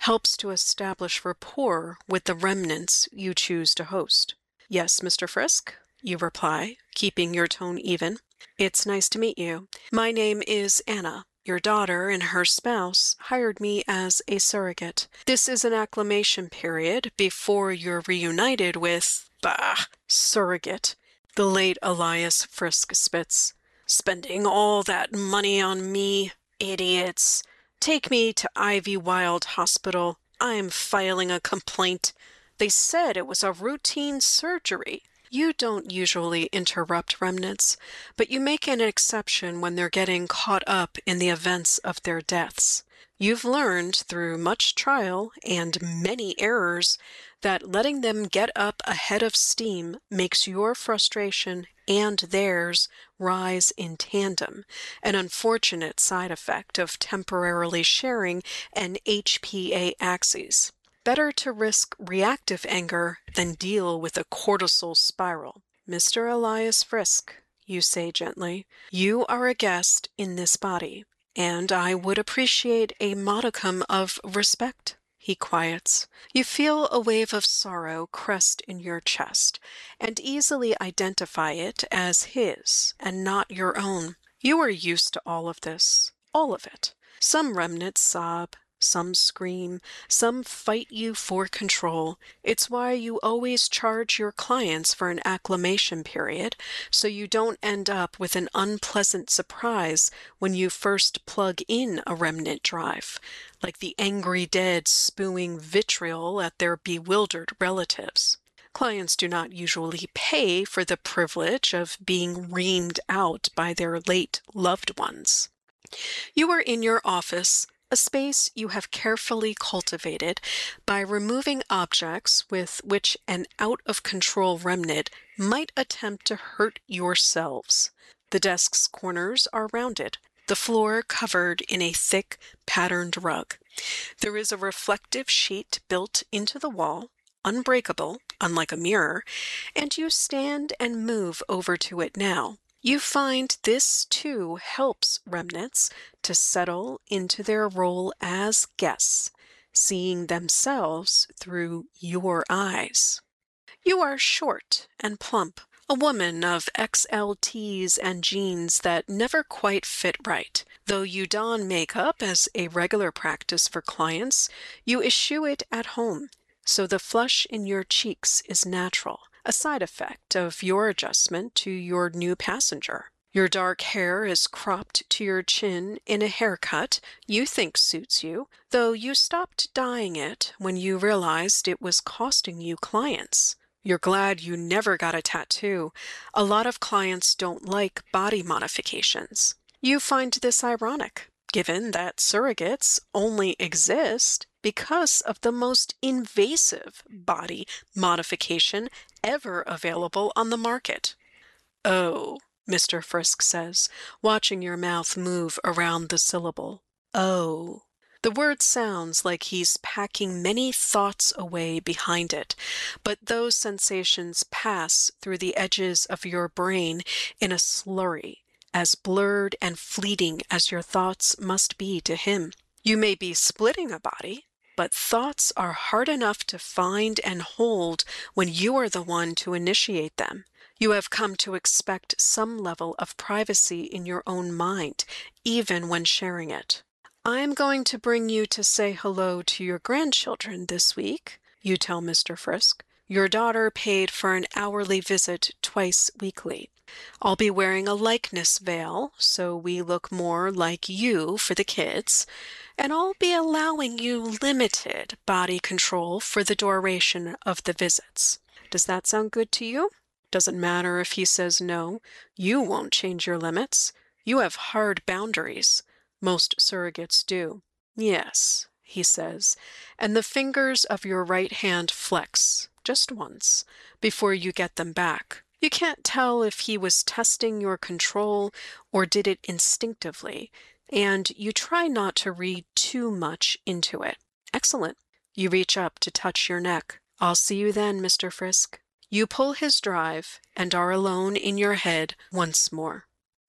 helps to establish rapport with the remnants you choose to host. Yes, Mr. Frisk, you reply, keeping your tone even. It's nice to meet you. My name is Anna. Your daughter and her spouse hired me as a surrogate. This is an acclimation period before you're reunited with, surrogate. The late Elias Frisk spits. Spending all that money on me, idiots. Take me to Ivywild Hospital. I'm filing a complaint. They said it was a routine surgery. You don't usually interrupt remnants, but you make an exception when they're getting caught up in the events of their deaths. You've learned through much trial and many errors that letting them get up ahead of steam makes your frustration and theirs rise in tandem, an unfortunate side effect of temporarily sharing an HPA axis. Better to risk reactive anger than deal with a cortisol spiral. Mr. Elias Frisk, you say gently, you are a guest in this body, and I would appreciate a modicum of respect. He quiets. You feel a wave of sorrow crest in your chest, and easily identify it as his and not your own. You are used to all of this, all of it. Some remnants sob, some scream, some fight you for control. It's why you always charge your clients for an acclimation period, so you don't end up with an unpleasant surprise when you first plug in a remnant drive, like the angry dead spewing vitriol at their bewildered relatives. Clients do not usually pay for the privilege of being reamed out by their late loved ones. You are in your office, a space you have carefully cultivated by removing objects with which an out-of-control remnant might attempt to hurt yourselves. The desk's corners are rounded, the floor covered in a thick, patterned rug. There is a reflective sheet built into the wall, unbreakable, unlike a mirror, and you stand and move over to it now. You find this, too, helps remnants to settle into their role as guests, seeing themselves through your eyes. You are short and plump, a woman of XL tees and jeans that never quite fit right. Though you don makeup as a regular practice for clients, you eschew it at home, so the flush in your cheeks is natural, a side effect of your adjustment to your new passenger. Your dark hair is cropped to your chin in a haircut you think suits you, though you stopped dyeing it when you realized it was costing you clients. You're glad you never got a tattoo. A lot of clients don't like body modifications. You find this ironic, given that surrogates only exist because of the most invasive body modification ever available on the market. Oh, Mr. Frisk says, watching your mouth move around the syllable. Oh. The word sounds like he's packing many thoughts away behind it, but those sensations pass through the edges of your brain in a slurry, as blurred and fleeting as your thoughts must be to him. You may be splitting a body, but thoughts are hard enough to find and hold when you are the one to initiate them. You have come to expect some level of privacy in your own mind, even when sharing it. I'm going to bring you to say hello to your grandchildren this week, you tell Mr. Frisk. Your daughter paid for an hourly visit twice weekly. I'll be wearing a likeness veil, so we look more like you for the kids, and I'll be allowing you limited body control for the duration of the visits. Does that sound good to you? Doesn't matter if he says no. You won't change your limits. You have hard boundaries. Most surrogates do. Yes, he says, and the fingers of your right hand flex, just once, before you get them back. You can't tell if he was testing your control or did it instinctively, and you try not to read too much into it. Excellent. You reach up to touch your neck. I'll see you then, Mr. Frisk. You pull his drive and are alone in your head once more.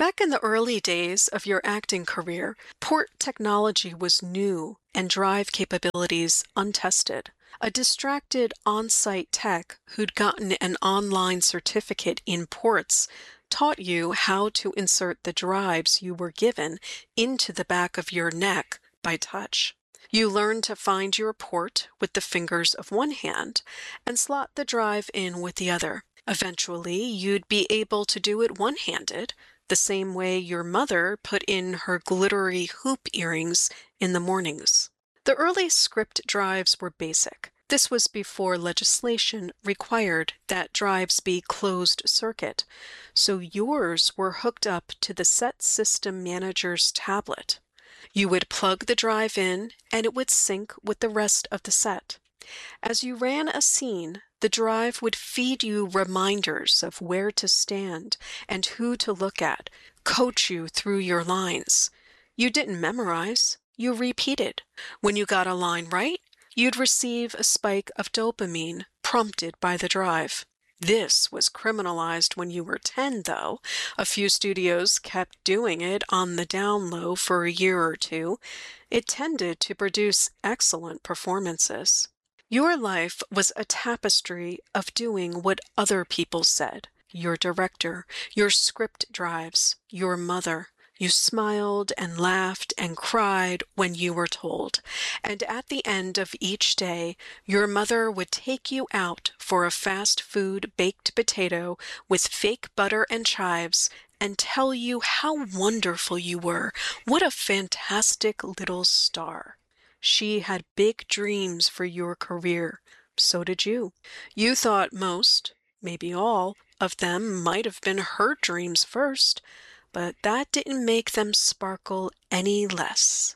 Back in the early days of your acting career, port technology was new and drive capabilities untested. A distracted on-site tech who'd gotten an online certificate in ports taught you how to insert the drives you were given into the back of your neck by touch. You learned to find your port with the fingers of one hand and slot the drive in with the other. Eventually, you'd be able to do it one-handed, the same way your mother put in her glittery hoop earrings in the mornings. The early script drives were basic. This was before legislation required that drives be closed circuit, so yours were hooked up to the set system manager's tablet. You would plug the drive in and it would sync with the rest of the set. As you ran a scene, the drive would feed you reminders of where to stand and who to look at, coach you through your lines. You didn't memorize, you repeated. When you got a line right, you'd receive a spike of dopamine prompted by the drive. This was criminalized when you were 10, though. A few studios kept doing it on the down low for a year or two. It tended to produce excellent performances. Your life was a tapestry of doing what other people said. Your director, your script drives, your mother. You smiled and laughed and cried when you were told. And at the end of each day, your mother would take you out for a fast food baked potato with fake butter and chives and tell you how wonderful you were. What a fantastic little star. She had big dreams for your career. So did you. You thought most, maybe all, of them might have been her dreams first, but that didn't make them sparkle any less.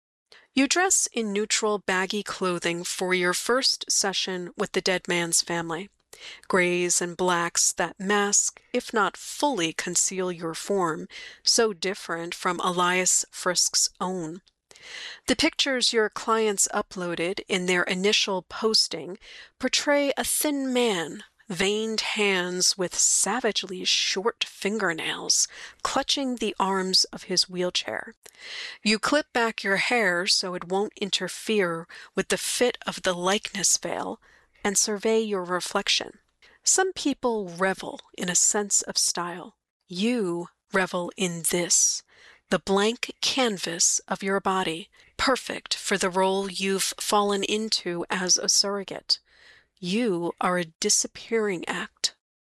You dress in neutral, baggy clothing for your first session with the dead man's family. Grays and blacks that mask, if not fully conceal your form, so different from Elias Frisk's own. The pictures your clients uploaded in their initial posting portray a thin man, veined hands with savagely short fingernails, clutching the arms of his wheelchair. You clip back your hair so it won't interfere with the fit of the likeness veil and survey your reflection. Some people revel in a sense of style. You revel in this. The blank canvas of your body, perfect for the role you've fallen into as a surrogate. You are a disappearing act.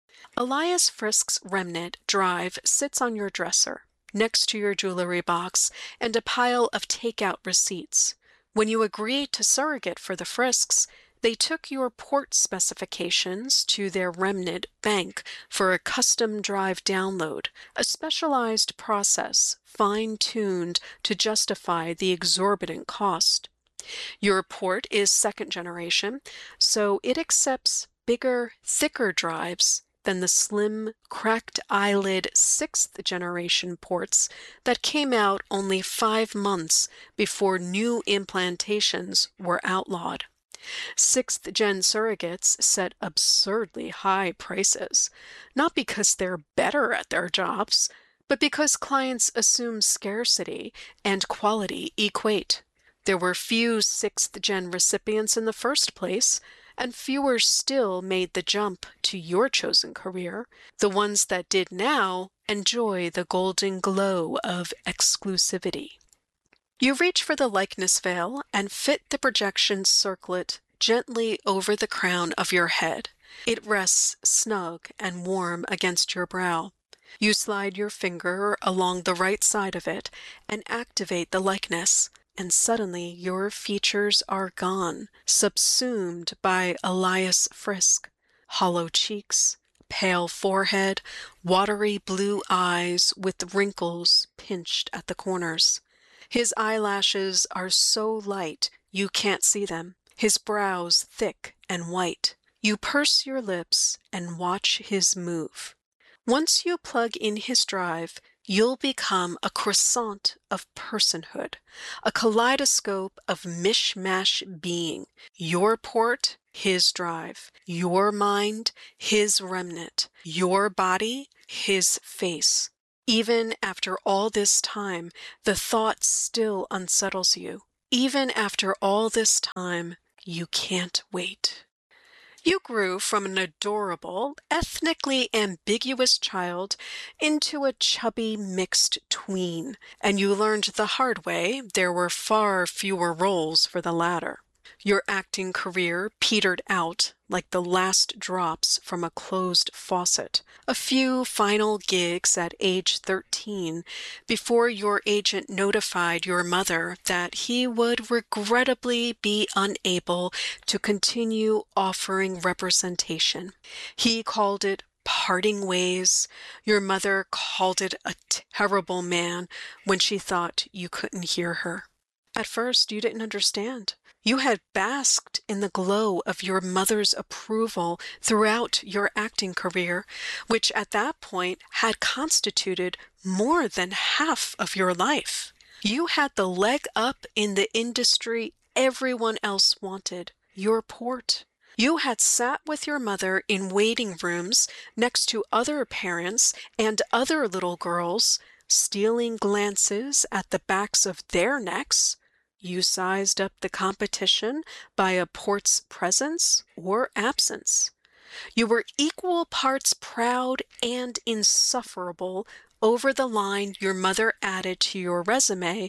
Elias Frisk's remnant drive sits on your dresser, next to your jewelry box and a pile of takeout receipts. When you agreed to surrogate for the Frisks, they took your port specifications to their remnant bank for a custom drive download, a specialized process fine-tuned to justify the exorbitant cost. Your port is second generation, so it accepts bigger, thicker drives than the slim, cracked eyelid sixth generation ports that came out only 5 months before new implantations were outlawed. Sixth-gen surrogates set absurdly high prices, not because they're better at their jobs, but because clients assume scarcity and quality equate. There were few sixth-gen recipients in the first place, and fewer still made the jump to your chosen career. The ones that did now enjoy the golden glow of exclusivity. You reach for the likeness veil and fit the projection circlet gently over the crown of your head. It rests snug and warm against your brow. You slide your finger along the right side of it and activate the likeness, and suddenly your features are gone, subsumed by Elias Frisk. Hollow cheeks, pale forehead, watery blue eyes with wrinkles pinched at the corners. His eyelashes are so light you can't see them, his brows thick and white. You purse your lips and watch his move. Once you plug in his drive, you'll become a croissant of personhood, a kaleidoscope of mishmash being. Your port, his drive. Your mind, his remnant. Your body, his face. Even after all this time, the thought still unsettles you. Even after all this time, you can't wait. You grew from an adorable, ethnically ambiguous child into a chubby mixed tween, and you learned the hard way there were far fewer roles for the latter. Your acting career petered out like the last drops from a closed faucet. A few final gigs at age 13 before your agent notified your mother that he would regrettably be unable to continue offering representation. He called it parting ways. Your mother called it a terrible man when she thought you couldn't hear her. At first, you didn't understand. You had basked in the glow of your mother's approval throughout your acting career, which at that point had constituted more than half of your life. You had the leg up in the industry everyone else wanted, your port. You had sat with your mother in waiting rooms next to other parents and other little girls, stealing glances at the backs of their necks. You sized up the competition by a port's presence or absence. You were equal parts proud and insufferable over the line your mother added to your resume,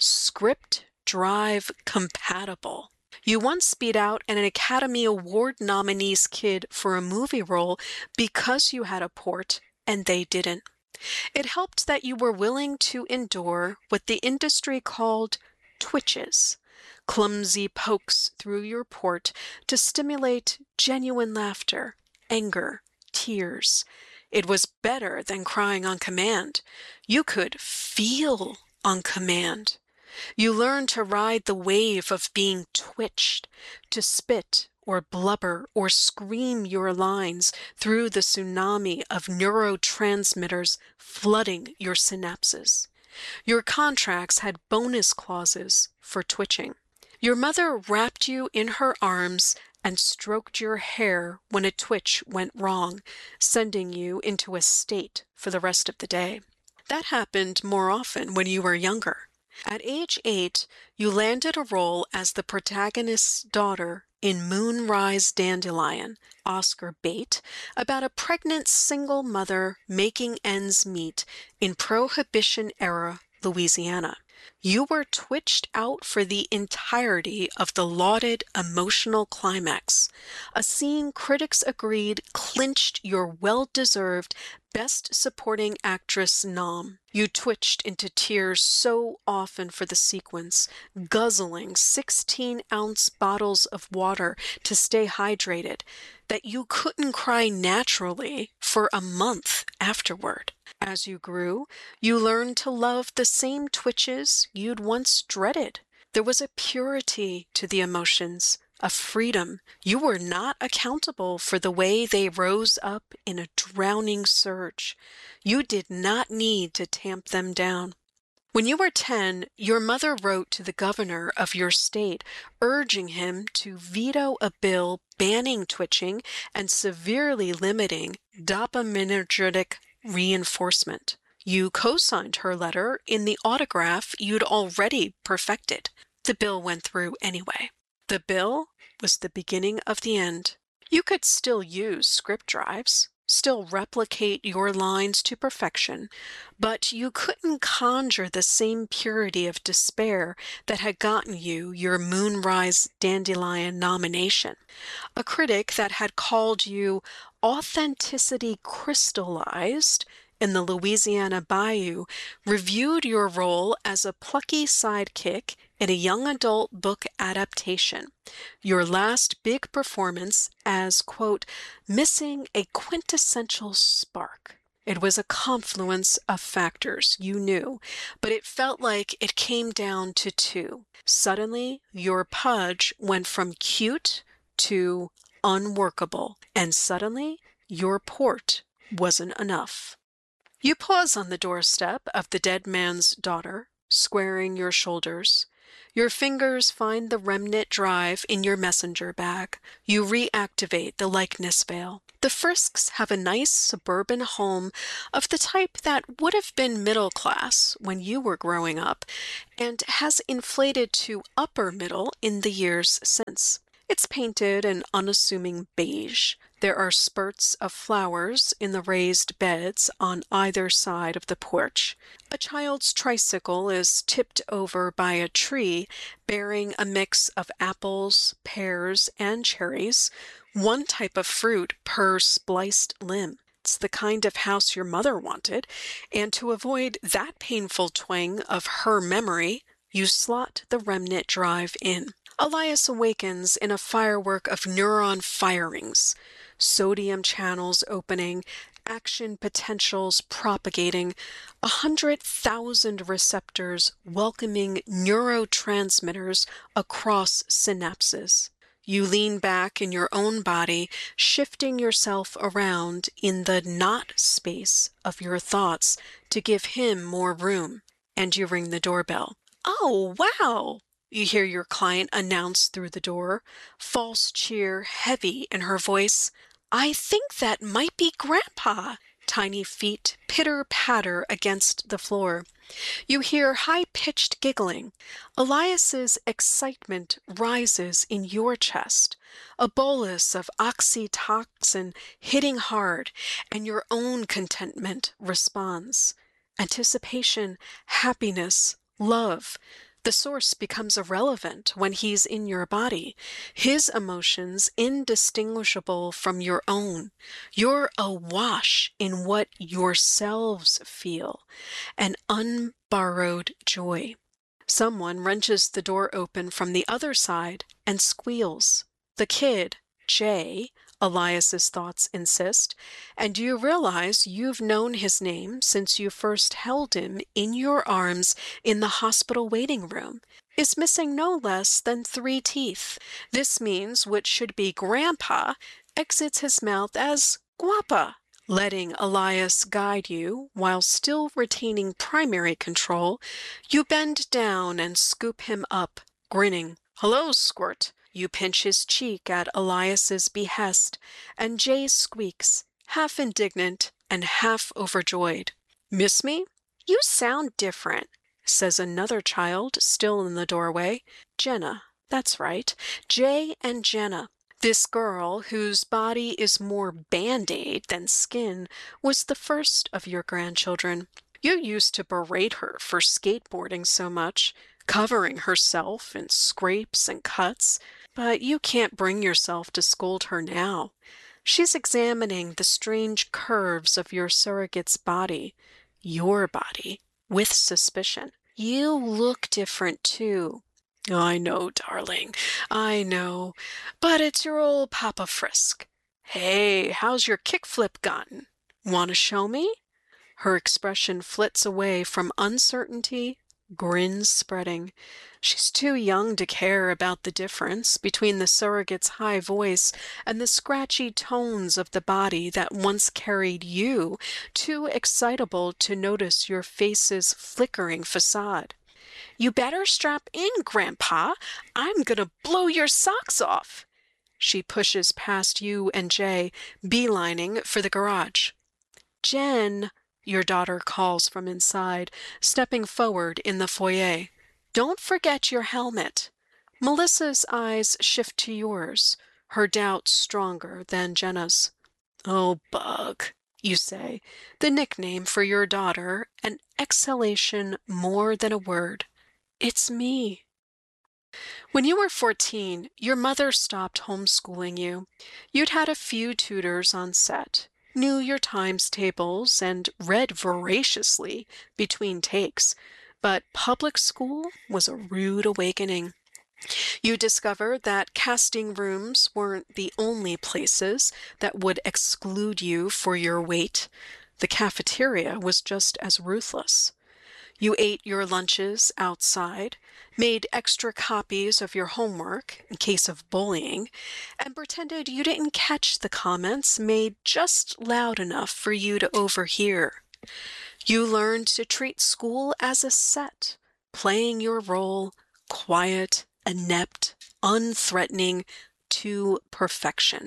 script drive compatible. You once beat out an Academy Award nominee's kid for a movie role because you had a port and they didn't. It helped that you were willing to endure what the industry called twitches, clumsy pokes through your port to stimulate genuine laughter, anger, tears. It was better than crying on command. You could feel on command. You learned to ride the wave of being twitched, to spit or blubber or scream your lines through the tsunami of neurotransmitters flooding your synapses. Your contracts had bonus clauses for twitching. Your mother wrapped you in her arms and stroked your hair when a twitch went wrong, sending you into a state for the rest of the day. That happened more often when you were younger. At age 8, you landed a role as the protagonist's daughter in Moonrise Dandelion, Oscar bait, about a pregnant single mother making ends meet in Prohibition-era Louisiana. You were twitched out for the entirety of the lauded emotional climax, a scene critics agreed clinched your well-deserved Best Supporting Actress nom. You twitched into tears so often for the sequence, guzzling 16-ounce bottles of water to stay hydrated, that you couldn't cry naturally for a month afterward. As you grew, you learned to love the same twitches you'd once dreaded. There was a purity to the emotions, a freedom. You were not accountable for the way they rose up in a drowning surge. You did not need to tamp them down. When you were 10, your mother wrote to the governor of your state, urging him to veto a bill banning twitching and severely limiting dopaminergic reinforcement. You co-signed her letter in the autograph you'd already perfected. The bill went through anyway. The bill was the beginning of the end. You could still use script drives, still replicate your lines to perfection, but you couldn't conjure the same purity of despair that had gotten you your Moonrise Dandelion nomination. A critic that had called you authenticity crystallized in the Louisiana Bayou reviewed your role as a plucky sidekick in a young adult book adaptation, your last big performance as, quote, missing a quintessential spark. It was a confluence of factors, you knew, but it felt like it came down to two. Suddenly, your Pudge went from cute to unworkable, and suddenly, your port wasn't enough. You pause on the doorstep of the dead man's daughter, squaring your shoulders. Your fingers find the remnant drive in your messenger bag. You reactivate the likeness veil. The Frisks have a nice suburban home of the type that would have been middle class when you were growing up and has inflated to upper middle in the years since. It's painted an unassuming beige. There are spurts of flowers in the raised beds on either side of the porch. A child's tricycle is tipped over by a tree bearing a mix of apples, pears, and cherries, one type of fruit per spliced limb. It's the kind of house your mother wanted, and to avoid that painful twang of her memory, you slot the remnant drive in. Elias awakens in a firework of neuron firings, sodium channels opening, action potentials propagating, 100,000 receptors welcoming neurotransmitters across synapses. You lean back in your own body, shifting yourself around in the not space of your thoughts to give him more room, and you ring the doorbell. "Oh, wow!" You hear your client announce through the door, false cheer heavy in her voice. "I think that might be Grandpa." Tiny feet pitter-patter against the floor. You hear high-pitched giggling. Elias's excitement rises in your chest, a bolus of oxytocin hitting hard, and your own contentment responds. Anticipation, happiness, love. The source becomes irrelevant when he's in your body, his emotions indistinguishable from your own. You're awash in what yourselves feel, an unborrowed joy. Someone wrenches the door open from the other side and squeals. The kid, Jay, Elias's thoughts insist, and you realize you've known his name since you first held him in your arms in the hospital waiting room, is missing no less than 3 teeth. This means what should be Grandpa exits his mouth as Guapa. Letting Elias guide you while still retaining primary control, you bend down and scoop him up, grinning. "Hello, Squirt." You pinch his cheek at Elias's behest, and Jay squeaks, half indignant and half overjoyed. "Miss me?" "You sound different," says another child still in the doorway. Jenna, that's right, Jay and Jenna. This girl, whose body is more Band-Aid than skin, was the first of your grandchildren. You used to berate her for skateboarding so much, covering herself in scrapes and cuts, but you can't bring yourself to scold her now. She's examining the strange curves of your surrogate's body, your body, with suspicion. "You look different, too." "I know, darling, I know, but it's your old Papa Frisk. Hey, how's your kickflip gotten? Want to show me?" Her expression flits away from uncertainty, grins spreading. She's too young to care about the difference between the surrogate's high voice and the scratchy tones of the body that once carried you, too excitable to notice your face's flickering facade. "You better strap in, Grandpa. I'm gonna blow your socks off." She pushes past you and Jay, beelining for the garage. "Jen," your daughter calls from inside, stepping forward in the foyer. "Don't forget your helmet." Melissa's eyes shift to yours, her doubt stronger than Jenna's. "Oh, Bug," you say, the nickname for your daughter, an exhalation more than a word. "It's me." When you were 14, your mother stopped homeschooling you. You'd had a few tutors on set, knew your times tables, and read voraciously between takes, but public school was a rude awakening. You discovered that casting rooms weren't the only places that would exclude you for your weight. The cafeteria was just as ruthless. You ate your lunches outside, made extra copies of your homework in case of bullying, and pretended you didn't catch the comments made just loud enough for you to overhear. You learned to treat school as a set, playing your role, quiet, inept, unthreatening to perfection.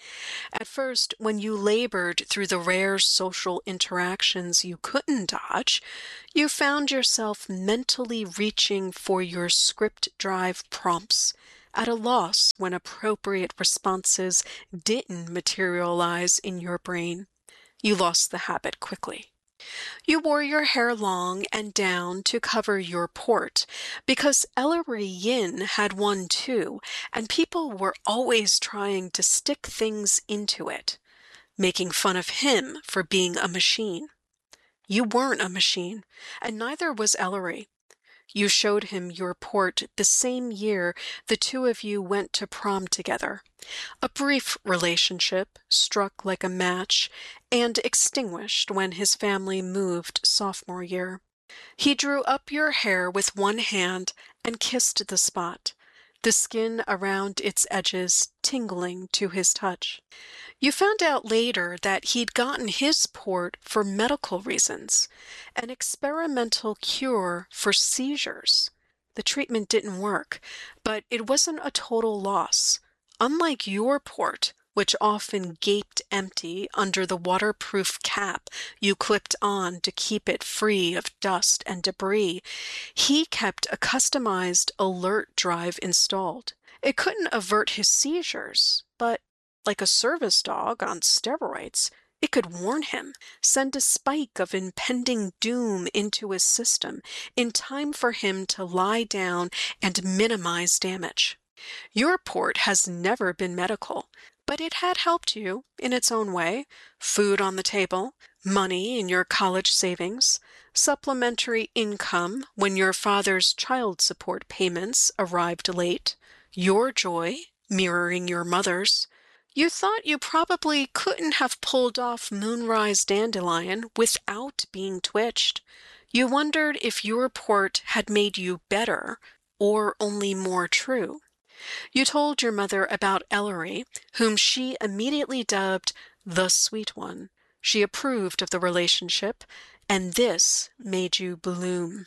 At first, when you labored through the rare social interactions you couldn't dodge, you found yourself mentally reaching for your script drive prompts, at a loss when appropriate responses didn't materialize in your brain. You lost the habit quickly. You wore your hair long and down to cover your port, because Ellery Yin had one too, and people were always trying to stick things into it, making fun of him for being a machine. You weren't a machine, and neither was Ellery. You showed him your port the same year the two of you went to prom together. A brief relationship, struck like a match, and extinguished when his family moved sophomore year. He drew up your hair with one hand and kissed the spot, the skin around its edges tingling to his touch. You found out later that he'd gotten his port for medical reasons, an experimental cure for seizures. The treatment didn't work, but it wasn't a total loss. Unlike your port, which often gaped empty under the waterproof cap you clipped on to keep it free of dust and debris, he kept a customized alert drive installed. It couldn't avert his seizures, but like a service dog on steroids, it could warn him, send a spike of impending doom into his system in time for him to lie down and minimize damage. Your port has never been medical, but it had helped you in its own way. Food on the table, money in your college savings, supplementary income when your father's child support payments arrived late, your joy mirroring your mother's. You thought you probably couldn't have pulled off Moonrise Dandelion without being twitched. You wondered if your port had made you better or only more true. You told your mother about Ellery, whom she immediately dubbed the sweet one. She approved of the relationship, and this made you bloom.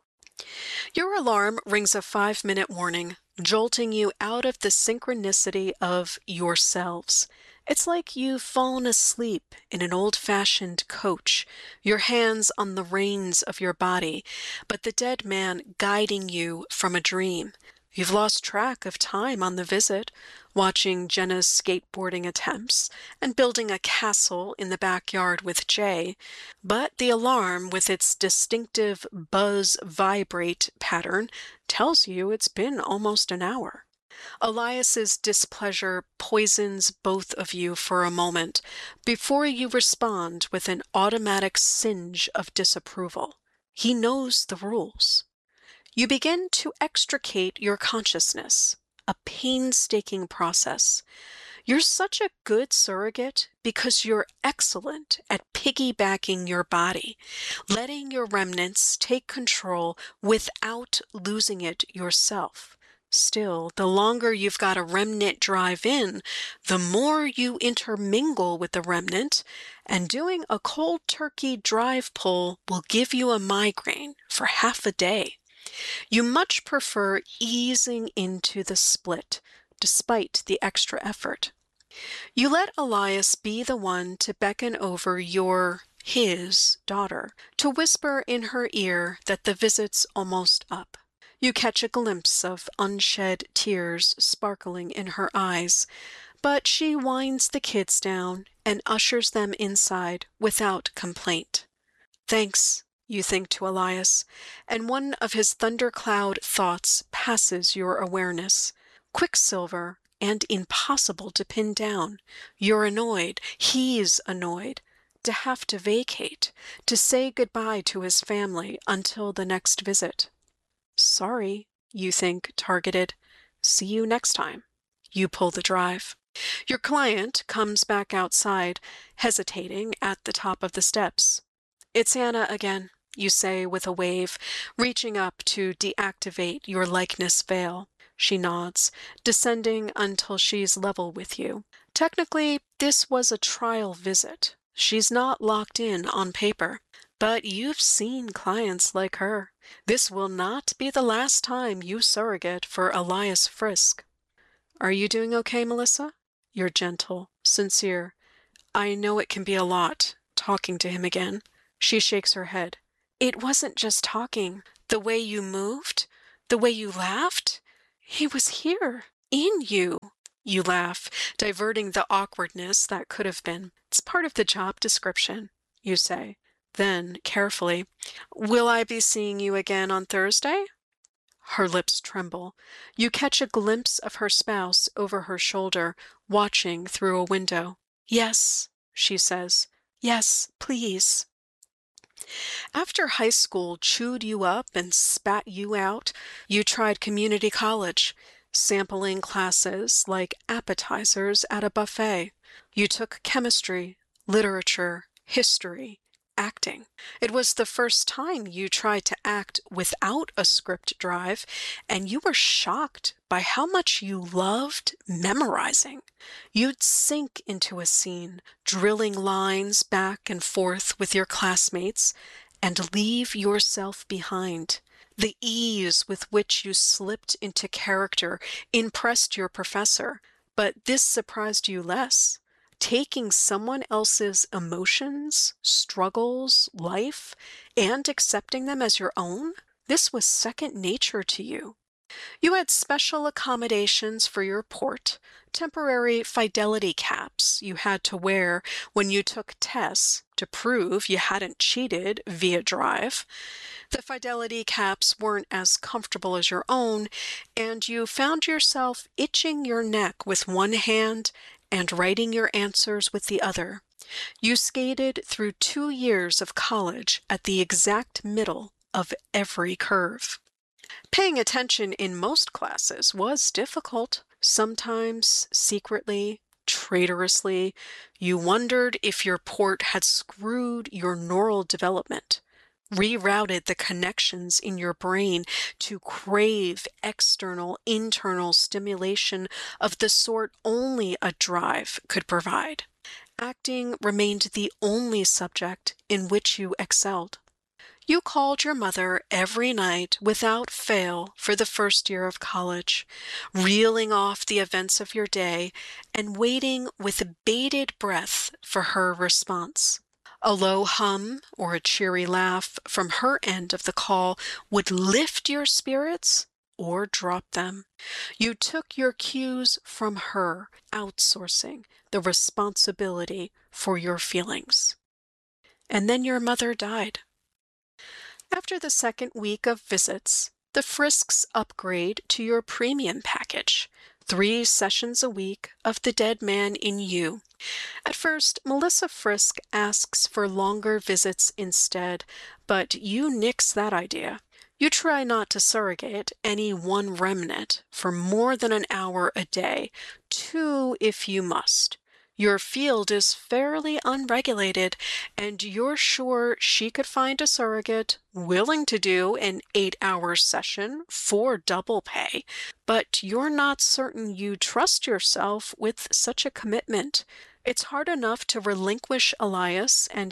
Your alarm rings a 5-minute warning, jolting you out of the synchronicity of yourselves. It's like you've fallen asleep in an old-fashioned coach, your hands on the reins of your body, but the dead man guiding you from a dream. You've lost track of time on the visit, watching Jenna's skateboarding attempts and building a castle in the backyard with Jay, but the alarm with its distinctive buzz-vibrate pattern tells you it's been almost an hour. Elias's displeasure poisons both of you for a moment before you respond with an automatic singe of disapproval. He knows the rules. You begin to extricate your consciousness, a painstaking process. You're such a good surrogate because you're excellent at piggybacking your body, letting your remnants take control without losing it yourself. Still, the longer you've got a remnant drive in, the more you intermingle with the remnant, and doing a cold turkey drive pull will give you a migraine for half a day. You much prefer easing into the split, despite the extra effort. You let Elias be the one to beckon over his daughter, to whisper in her ear that the visit's almost up. You catch a glimpse of unshed tears sparkling in her eyes, but she winds the kids down and ushers them inside without complaint. Thanks, you think to Elias, and one of his thundercloud thoughts passes your awareness. Quicksilver and impossible to pin down. You're annoyed. He's annoyed. To have to vacate, to say goodbye to his family until the next visit. Sorry, you think, targeted. See you next time. You pull the drive. Your client comes back outside, hesitating at the top of the steps. It's Anna again, you say with a wave, reaching up to deactivate your likeness veil. She nods, descending until she's level with you. Technically, this was a trial visit. She's not locked in on paper. But you've seen clients like her. This will not be the last time you surrogate for Elias Frisk. Are you doing okay, Melissa? You're gentle, sincere. I know it can be a lot, talking to him again. She shakes her head. It wasn't just talking. The way you moved, the way you laughed, he was here, in you. You laugh, diverting the awkwardness that could have been. It's part of the job description, you say. Then, carefully, will I be seeing you again on Thursday? Her lips tremble. You catch a glimpse of her spouse over her shoulder, watching through a window. Yes, she says. Yes, please. After high school chewed you up and spat you out, you tried community college, sampling classes like appetizers at a buffet. You took chemistry, literature, history, acting. It was the first time you tried to act without a script drive, and you were shocked by how much you loved memorizing. You'd sink into a scene, drilling lines back and forth with your classmates, and leave yourself behind. The ease with which you slipped into character impressed your professor, but this surprised you less. Taking someone else's emotions, struggles, life, and accepting them as your own, this was second nature to you. You had special accommodations for your port, temporary fidelity caps you had to wear when you took tests to prove you hadn't cheated via drive. The fidelity caps weren't as comfortable as your own, and you found yourself itching your neck with one hand and writing your answers with the other. You skated through 2 years of college at the exact middle of every curve. Paying attention in most classes was difficult. Sometimes, secretly, traitorously, you wondered if your port had screwed your neural development, rerouted the connections in your brain to crave external, internal stimulation of the sort only a drive could provide. Acting remained the only subject in which you excelled. You called your mother every night without fail for the first year of college, reeling off the events of your day and waiting with bated breath for her response. A low hum or a cheery laugh from her end of the call would lift your spirits or drop them. You took your cues from her, outsourcing the responsibility for your feelings. And then your mother died. After the second week of visits, the Frisks upgrade to your premium package, 3 sessions a week of The Dead Man in You. At first, Melissa Frisk asks for longer visits instead, but you nix that idea. You try not to surrogate any one remnant for more than an hour a day, 2 if you must. Your field is fairly unregulated, and you're sure she could find a surrogate willing to do an 8-hour session for double pay, but you're not certain you trust yourself with such a commitment. It's hard enough to relinquish Elias and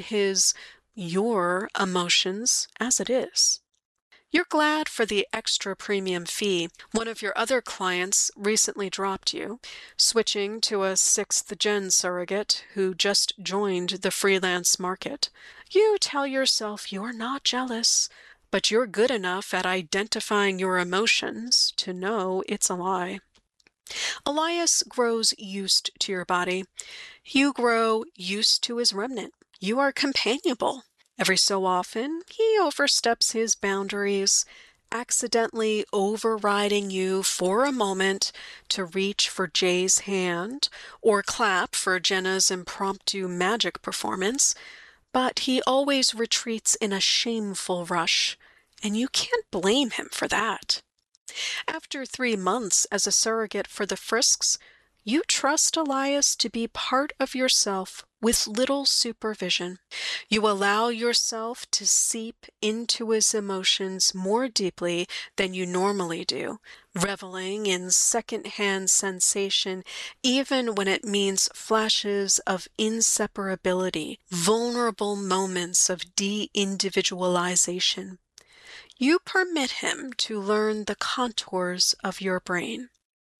your emotions as it is. You're glad for the extra premium fee. One of your other clients recently dropped you, switching to a 6th-gen surrogate who just joined the freelance market. You tell yourself you're not jealous, but you're good enough at identifying your emotions to know it's a lie. Elias grows used to your body. You grow used to his remnant. You are companionable. Every so often, he oversteps his boundaries, accidentally overriding you for a moment to reach for Jay's hand or clap for Jenna's impromptu magic performance, but he always retreats in a shameful rush, and you can't blame him for that. After 3 months as a surrogate for the Frisks, You trust Elias to be part of yourself with little supervision. You allow yourself to seep into his emotions more deeply than you normally do, reveling in secondhand sensation even when it means flashes of inseparability, vulnerable moments of de-individualization. You permit him to learn the contours of your brain.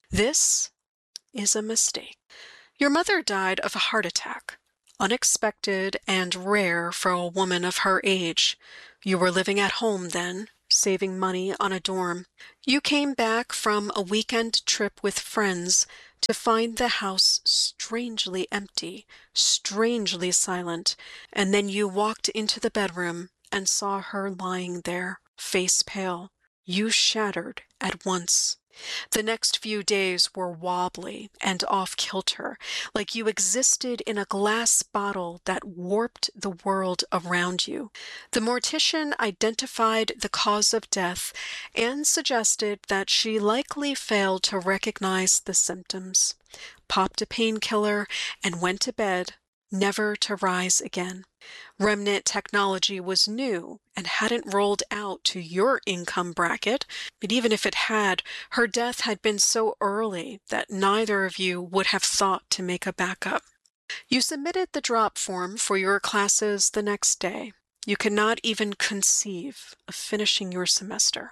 This is a mistake. Your mother died of a heart attack, unexpected and rare for a woman of her age. You were living at home then, saving money on a dorm. You came back from a weekend trip with friends to find the house strangely empty, strangely silent, and then you walked into the bedroom and saw her lying there, face pale. You shattered at once. The next few days were wobbly and off-kilter, like you existed in a glass bottle that warped the world around you. The mortician identified the cause of death and suggested that she likely failed to recognize the symptoms, popped a painkiller, and went to bed, never to rise again. Remnant technology was new and hadn't rolled out to your income bracket, but even if it had, her death had been so early that neither of you would have thought to make a backup. You submitted the drop form for your classes the next day. You could not even conceive of finishing your semester.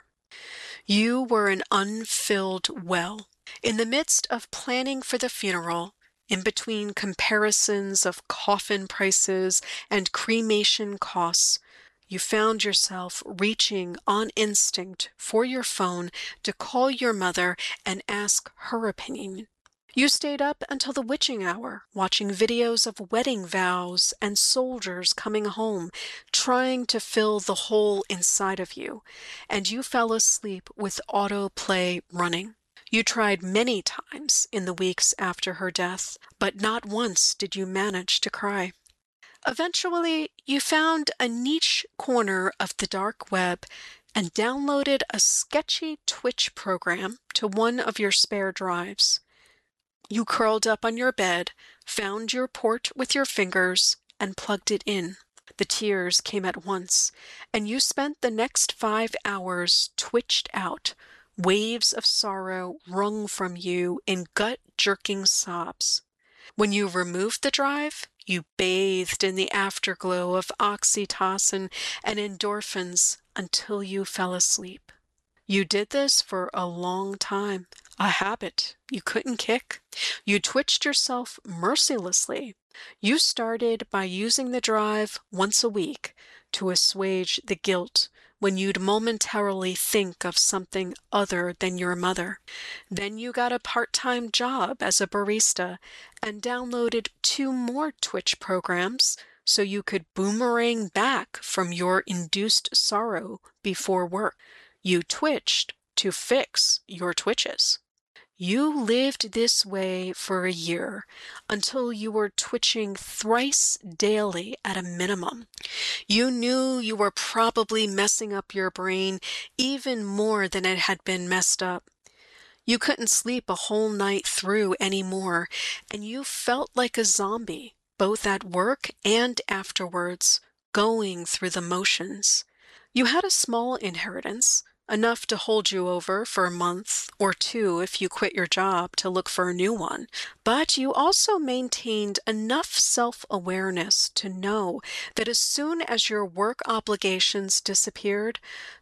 You were an unfilled well. In the midst of planning for the funeral, in between comparisons of coffin prices and cremation costs, you found yourself reaching on instinct for your phone to call your mother and ask her opinion. You stayed up until the witching hour, watching videos of wedding vows and soldiers coming home, trying to fill the hole inside of you, and you fell asleep with autoplay running. You tried many times in the weeks after her death, but not once did you manage to cry. Eventually, you found a niche corner of the dark web and downloaded a sketchy Twitch program to one of your spare drives. You curled up on your bed, found your port with your fingers, and plugged it in. The tears came at once, and you spent the next 5 hours twitched out, waves of sorrow wrung from you in gut-jerking sobs. When you removed the drive, you bathed in the afterglow of oxytocin and endorphins until you fell asleep. You did this for a long time, a habit you couldn't kick. You twitched yourself mercilessly. You started by using the drive once a week to assuage the guilt when you'd momentarily think of something other than your mother. Then you got a part-time job as a barista and downloaded 2 more Twitch programs so you could boomerang back from your induced sorrow before work. You twitched to fix your twitches. You lived this way for a year until you were twitching thrice daily at a minimum. You knew you were probably messing up your brain even more than it had been messed up. You couldn't sleep a whole night through anymore, and you felt like a zombie, both at work and afterwards, going through the motions. You had a small inheritance, enough to hold you over for a month or 2 if you quit your job to look for a new one. But you also maintained enough self-awareness to know that as soon as your work obligations disappeared,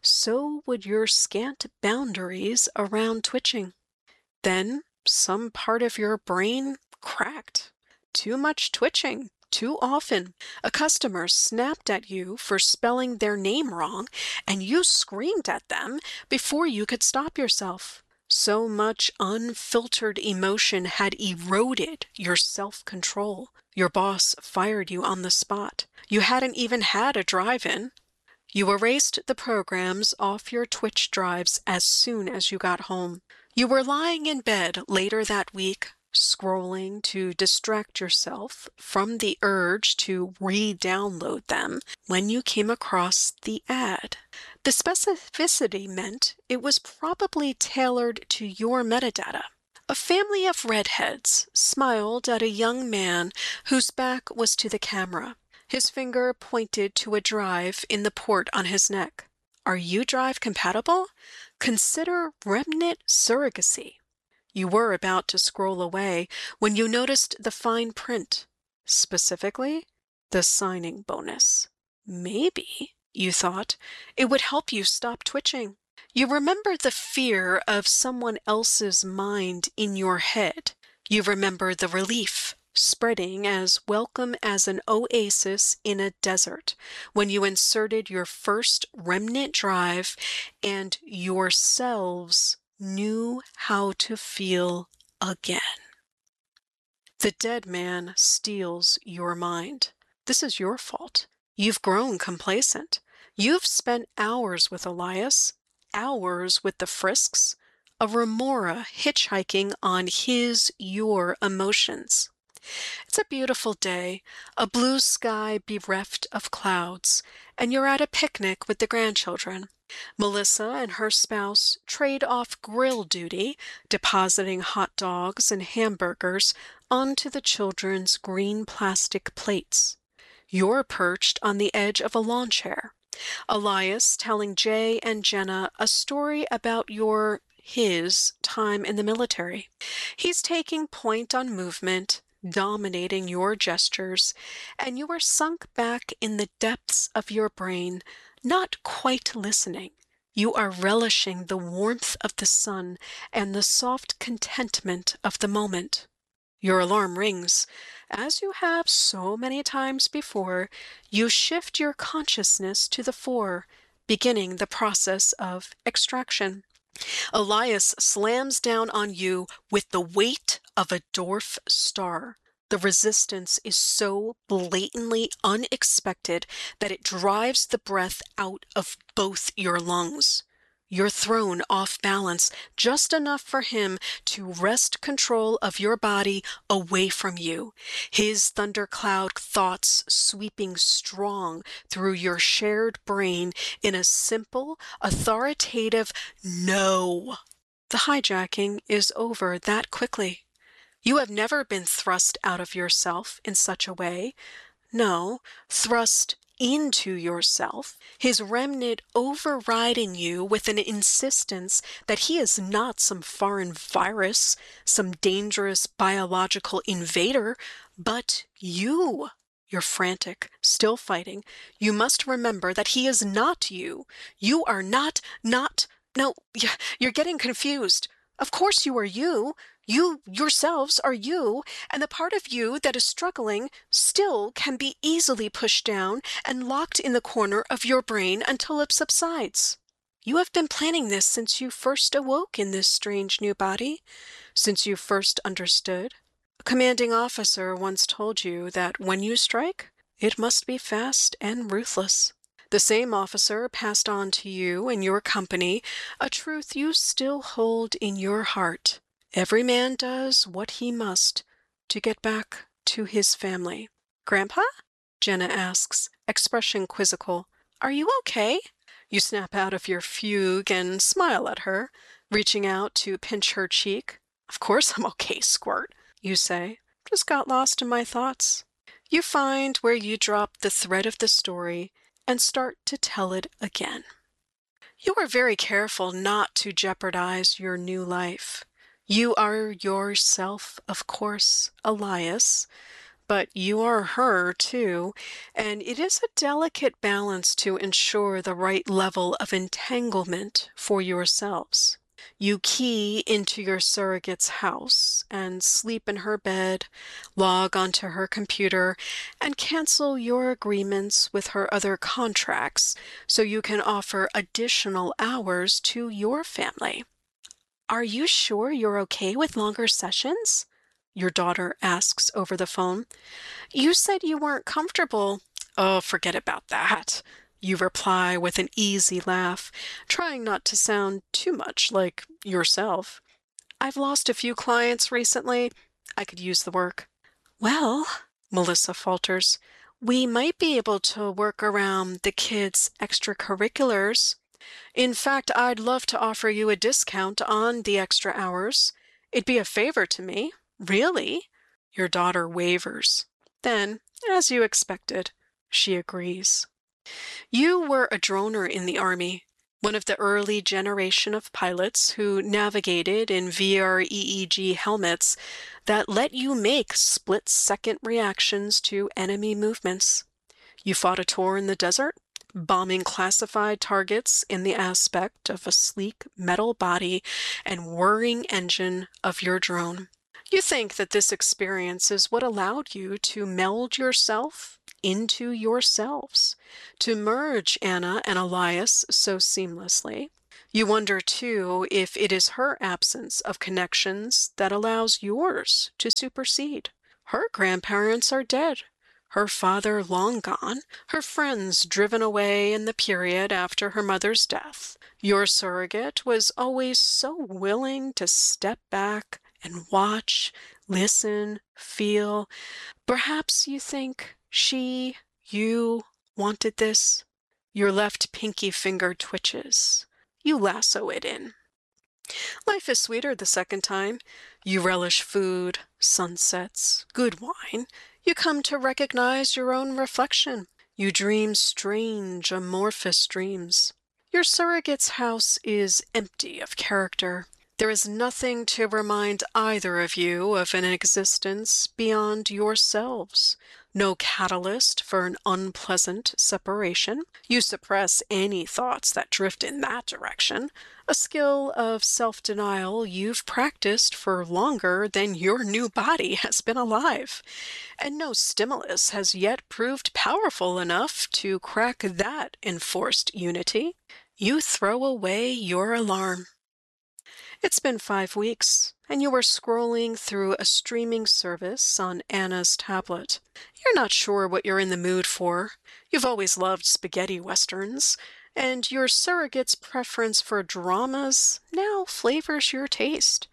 so would your scant boundaries around twitching. Then some part of your brain cracked. Too much twitching. Too often, a customer snapped at you for spelling their name wrong, and you screamed at them before you could stop yourself. So much unfiltered emotion had eroded your self-control. Your boss fired you on the spot. You hadn't even had a drive-in. You erased the programs off your Twitch drives as soon as you got home. You were lying in bed later that week, scrolling to distract yourself from the urge to re-download them when you came across the ad. The specificity meant it was probably tailored to your metadata. A family of redheads smiled at a young man whose back was to the camera. His finger pointed to a drive in the port on his neck. Are you drive compatible? Consider remnant surrogacy. You were about to scroll away when you noticed the fine print, specifically the signing bonus. Maybe, you thought, it would help you stop twitching. You remember the fear of someone else's mind in your head. You remember the relief spreading as welcome as an oasis in a desert when you inserted your first remnant drive and yourselves knew how to feel again. The dead man steals your mind. This is your fault. You've grown complacent. You've spent hours with Elias, hours with the Frisks, a remora hitchhiking on your emotions. It's a beautiful day, a blue sky bereft of clouds, and you're at a picnic with the grandchildren. Melissa and her spouse trade off grill duty, depositing hot dogs and hamburgers onto the children's green plastic plates. You're perched on the edge of a lawn chair. Elias telling Jay and Jenna a story about his time in the military. He's taking point on movement, dominating your gestures, and you are sunk back in the depths of your brain, not quite listening. You are relishing the warmth of the sun and the soft contentment of the moment. Your alarm rings. As you have so many times before, you shift your consciousness to the fore, beginning the process of extraction. Elias slams down on you with the weight of a dwarf star. The resistance is so blatantly unexpected that it drives the breath out of both your lungs. You're thrown off balance just enough for him to wrest control of your body away from you, his thundercloud thoughts sweeping strong through your shared brain in a simple, authoritative no. The hijacking is over that quickly. You have never been thrust out of yourself in such a way. No, thrust into yourself, his remnant overriding you with an insistence that he is not some foreign virus, some dangerous biological invader, but you. You're frantic, still fighting. You must remember that he is not you. You are not, no, you're getting confused. Of course you are you. You yourselves are you, and the part of you that is struggling still can be easily pushed down and locked in the corner of your brain until it subsides. You have been planning this since you first awoke in this strange new body, since you first understood. A commanding officer once told you that when you strike, it must be fast and ruthless. The same officer passed on to you and your company a truth you still hold in your heart. Every man does what he must to get back to his family. Grandpa? Jenna asks, expression quizzical. Are you okay? You snap out of your fugue and smile at her, reaching out to pinch her cheek. Of course I'm okay, Squirt, you say. Just got lost in my thoughts. You find where you drop the thread of the story and start to tell it again. You are very careful not to jeopardize your new life. You are yourself, of course, Elias, but you are her too, and it is a delicate balance to ensure the right level of entanglement for yourselves. You key into your surrogate's house and sleep in her bed, log onto her computer, and cancel your agreements with her other contracts so you can offer additional hours to your family. Are you sure you're okay with longer sessions? Your daughter asks over the phone. You said you weren't comfortable. Oh, forget about that. You reply with an easy laugh, trying not to sound too much like yourself. I've lost a few clients recently. I could use the work. Well, Melissa falters, we might be able to work around the kids' extracurriculars. In fact, I'd love to offer you a discount on the extra hours. It'd be a favor to me. Really? Your daughter wavers. Then, as you expected, she agrees. You were a droner in the Army, one of the early generation of pilots who navigated in VREEG helmets that let you make split-second reactions to enemy movements. You fought a tour in the desert, bombing classified targets in the aspect of a sleek metal body and whirring engine of your drone. You think that this experience is what allowed you to meld yourself into yourselves, to merge Anna and Elias so seamlessly. You wonder, too, if it is her absence of connections that allows yours to supersede. Her grandparents are dead, her father long gone, her friends driven away in the period after her mother's death. Your surrogate was always so willing to step back and watch, listen, feel. Perhaps you think you wanted this. Your left pinky finger twitches. You lasso it in. Life is sweeter the second time. You relish food, sunsets, good wine. You come to recognize your own reflection. You dream strange, amorphous dreams. Your surrogate's house is empty of character. There is nothing to remind either of you of an existence beyond yourselves. No catalyst for an unpleasant separation. You suppress any thoughts that drift in that direction. A skill of self-denial you've practiced for longer than your new body has been alive. And no stimulus has yet proved powerful enough to crack that enforced unity. You throw away your alarm. It's been 5 weeks, and you are scrolling through a streaming service on Anna's tablet. You're not sure what you're in the mood for. You've always loved spaghetti westerns, and your surrogate's preference for dramas now flavors your taste.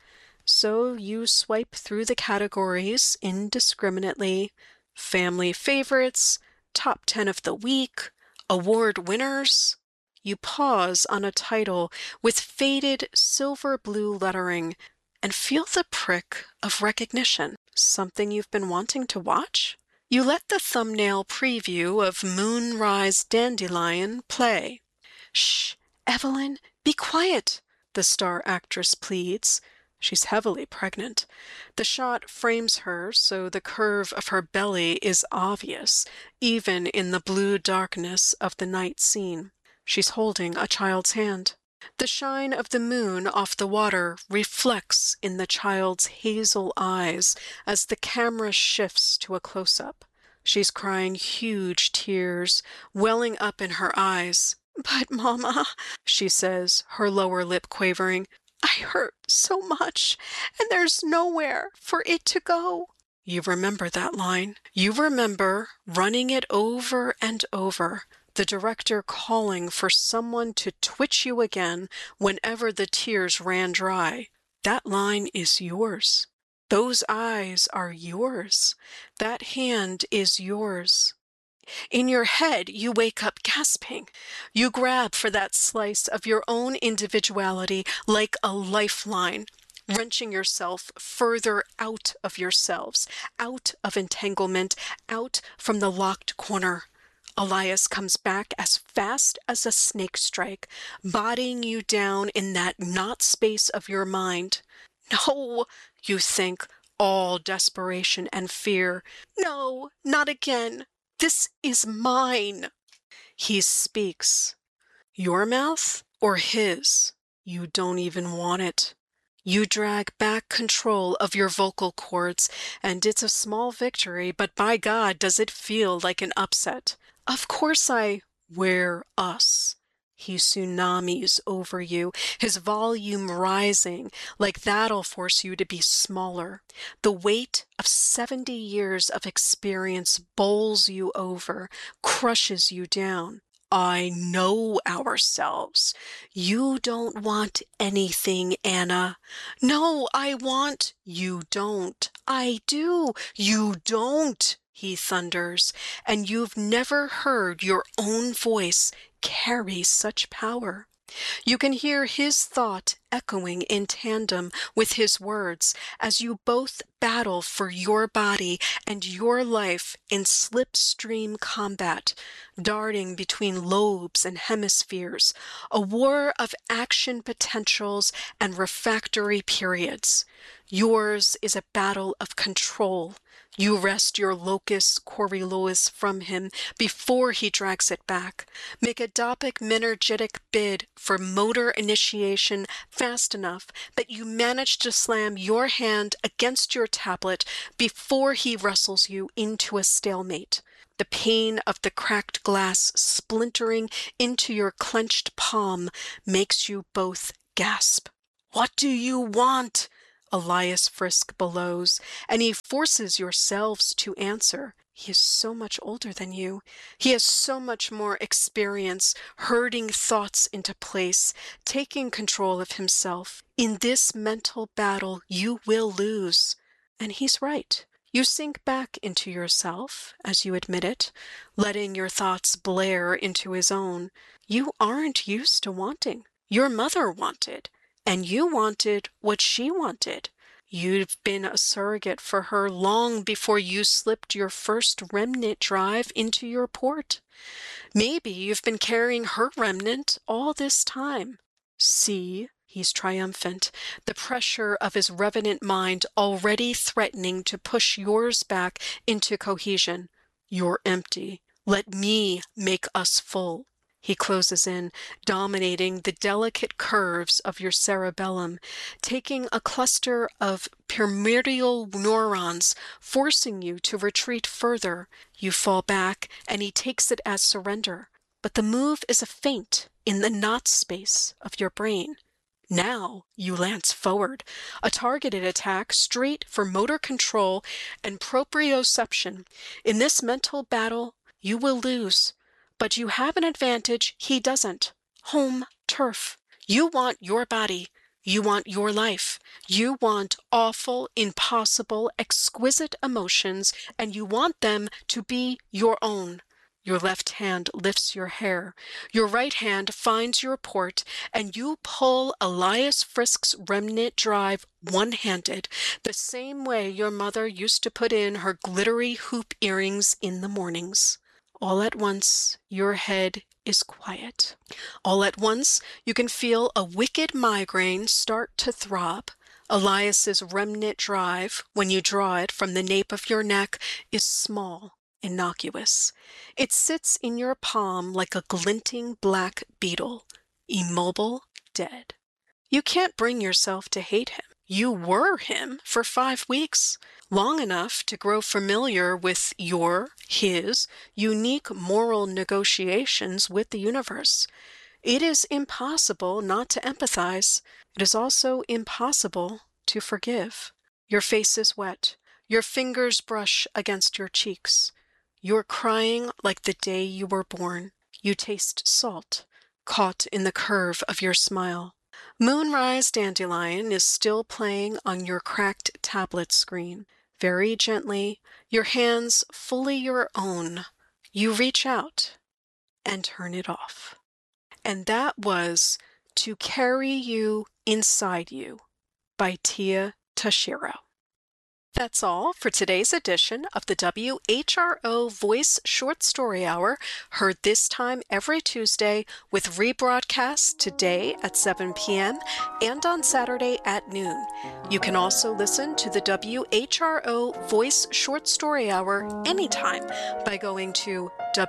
So you swipe through the categories indiscriminately. Family favorites, top 10 of the week, award winners. You pause on a title with faded silver blue lettering and feel the prick of recognition. Something you've been wanting to watch? You let the thumbnail preview of Moonrise Dandelion play. Shh, Evelyn, be quiet, the star actress pleads. She's heavily pregnant. The shot frames her so the curve of her belly is obvious, even in the blue darkness of the night scene. She's holding a child's hand. The shine of the moon off the water reflects in the child's hazel eyes as the camera shifts to a close-up. She's crying huge tears, welling up in her eyes. "But, Mama," she says, her lower lip quavering, "I hurt so much, and there's nowhere for it to go." You remember that line. You remember running it over and over. The director calling for someone to twitch you again whenever the tears ran dry. That line is yours. Those eyes are yours. That hand is yours. In your head, you wake up gasping. You grab for that slice of your own individuality like a lifeline, wrenching yourself further out of yourselves, out of entanglement, out from the locked corner. Elias comes back as fast as a snake strike, bodying you down in that not space of your mind. No, you think, all desperation and fear. No, not again. This is mine. He speaks. Your mouth or his? You don't even want it. You drag back control of your vocal cords, and it's a small victory, but by God, does it feel like an upset. Of course we're us. He tsunamis over you, his volume rising, like that'll force you to be smaller. The weight of 70 years of experience bowls you over, crushes you down. I know ourselves. You don't want anything, Anna. No, I want. You don't. I do. You don't, he thunders, and you've never heard your own voice carry such power. You can hear his thought echoing in tandem with his words as you both battle for your body and your life in slipstream combat, darting between lobes and hemispheres, a war of action potentials and refractory periods. Yours is a battle of control. You wrest your locus coeruleus from him before he drags it back. Make a dopaminergic bid for motor initiation fast enough that you manage to slam your hand against your tablet before he wrestles you into a stalemate. The pain of the cracked glass splintering into your clenched palm makes you both gasp. "What do you want?" Elias Frisk bellows, and he forces yourselves to answer. He is so much older than you. He has so much more experience herding thoughts into place, taking control of himself. In this mental battle, you will lose. And he's right. You sink back into yourself, as you admit it, letting your thoughts blare into his own. You aren't used to wanting. Your mother wanted. And you wanted what she wanted. You've been a surrogate for her long before you slipped your first remnant drive into your port. Maybe you've been carrying her remnant all this time. See, he's triumphant, the pressure of his revenant mind already threatening to push yours back into cohesion. You're empty. Let me make us full. He closes in, dominating the delicate curves of your cerebellum, taking a cluster of pyramidal neurons, forcing you to retreat further. You fall back, and he takes it as surrender. But the move is a feint in the knot space of your brain. Now you lance forward, a targeted attack straight for motor control and proprioception. In this mental battle, you will lose. But you have an advantage he doesn't. Home turf. You want your body. You want your life. You want awful, impossible, exquisite emotions, and you want them to be your own. Your left hand lifts your hair. Your right hand finds your port, and you pull Elias Frisk's remnant drive one-handed, the same way your mother used to put in her glittery hoop earrings in the mornings. All at once, your head is quiet. All at once, you can feel a wicked migraine start to throb. Elias's remnant drive, when you draw it from the nape of your neck, is small, innocuous. It sits in your palm like a glinting black beetle, immobile, dead. You can't bring yourself to hate him. You were him for 5 weeks, long enough to grow familiar with his unique moral negotiations with the universe. It is impossible not to empathize. It is also impossible to forgive. Your face is wet. Your fingers brush against your cheeks. You're crying like the day you were born. You taste salt, caught in the curve of your smile. Moonrise Dandelion is still playing on your cracked tablet screen. Very gently, your hands fully your own, you reach out and turn it off. And that was To Carry You Inside You by Tia Tashiro. That's all for today's edition of the WHRO Voice Short Story Hour, heard this time every Tuesday with rebroadcasts today at 7 p.m. and on Saturday at noon. You can also listen to the WHRO Voice Short Story Hour anytime by going to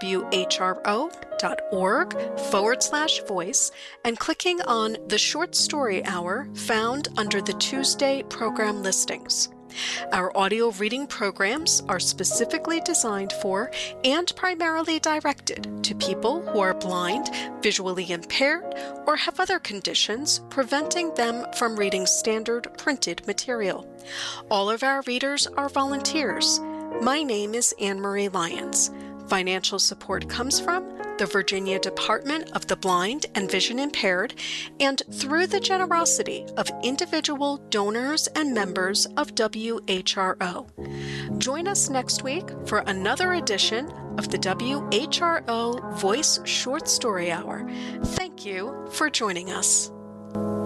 whro.org/voice and clicking on the Short Story Hour found under the Tuesday program listings. Our audio reading programs are specifically designed for and primarily directed to people who are blind, visually impaired, or have other conditions preventing them from reading standard printed material. All of our readers are volunteers. My name is Anne-Marie Lyons. Financial support comes from the Virginia Department of the Blind and Vision Impaired, and through the generosity of individual donors and members of WHRO. Join us next week for another edition of the WHRO Voice Short Story Hour. Thank you for joining us.